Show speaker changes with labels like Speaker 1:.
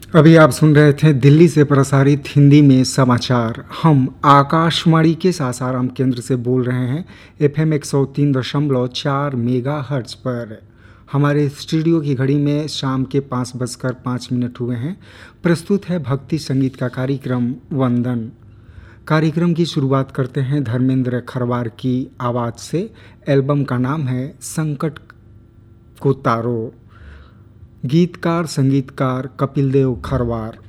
Speaker 1: अभी आप सुन रहे थे दिल्ली से प्रसारित हिंदी में समाचार। हम आकाशवाणी के सासाराम केंद्र से बोल रहे हैं। एफएम 103.4 मेगाहर्ट्ज पर। हमारे स्टूडियो की घड़ी में शाम के 5:05 हुए हैं। प्रस्तुत है भक्ति संगीत का कार्यक्रम वंदन। कार्यक्रम की शुरुआत करते हैं धर्मेंद्र खरवार की आवाज़ से। एल्बम का नाम है संकट को तारो। गीतकार संगीतकार कपिल देव खरवार।